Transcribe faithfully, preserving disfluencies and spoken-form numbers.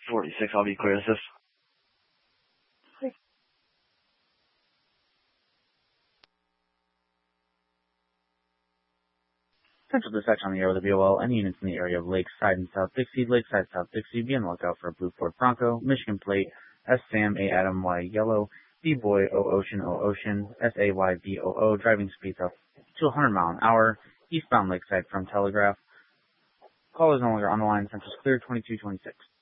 forty-six, I'll be clear to assist. Central dispatch on the air with a B O L. Any units in the area of Lakeside and South Dixie, Lakeside, South Dixie, be on the lookout for a blue Ford Bronco, Michigan plate, S Sam, A Adam, Y yellow, B Boy, O Ocean, O Ocean, S A Y B O O, driving speeds up to one hundred mile an hour, eastbound Lakeside from Telegraph. Call is no longer on the line. Central's clear, twenty-two twenty-six.